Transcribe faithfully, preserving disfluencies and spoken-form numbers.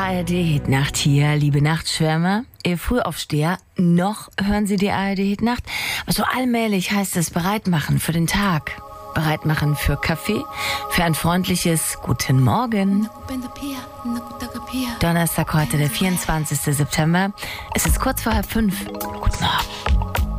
A R D-Hitnacht hier, liebe Nachtschwärmer. Ihr Frühaufsteher, noch hören Sie die A R D-Hitnacht. Aber so allmählich heißt es bereitmachen für den Tag. Bereitmachen für Kaffee, für ein freundliches Guten Morgen. Donnerstag heute, der vierundzwanzigster September. Es ist kurz vor halb fünf. Guten Morgen.